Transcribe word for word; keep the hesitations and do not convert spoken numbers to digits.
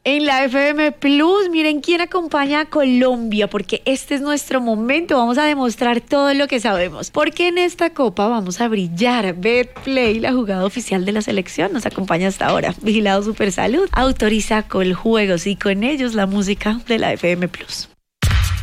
En la F M Plus, miren quién acompaña a Colombia, porque este es nuestro momento. Vamos a demostrar todo lo que sabemos. Porque en esta copa vamos a brillar. Betplay, la jugada oficial de la selección, nos acompaña hasta ahora. Vigilado Supersalud autoriza Coljuegos y con ellos la música de la F M Plus.